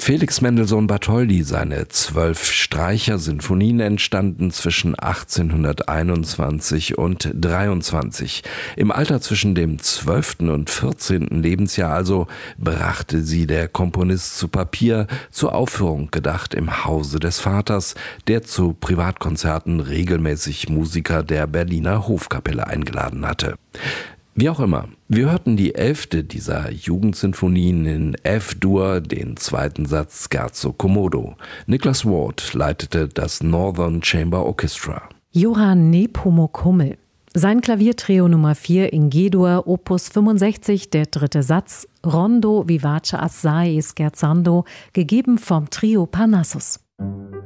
Felix Mendelssohn Bartholdy, seine 12 Streicher-Sinfonien entstanden zwischen 1821 und 23. Im Alter zwischen dem 12. und 14. Lebensjahr also brachte sie der Komponist zu Papier, zur Aufführung gedacht im Hause des Vaters, der zu Privatkonzerten regelmäßig Musiker der Berliner Hofkapelle eingeladen hatte. Wie auch immer, wir hörten die 11. dieser Jugendsinfonien in F-Dur, den 2. Satz Scherzo Commodo. Niklas Ward leitete das Northern Chamber Orchestra. Johann Nepomuk Hummel. Sein Klaviertrio Nummer 4 in G-Dur, Opus 65, der 3. Satz, Rondo vivace assai scherzando, gegeben vom Trio Parnassus.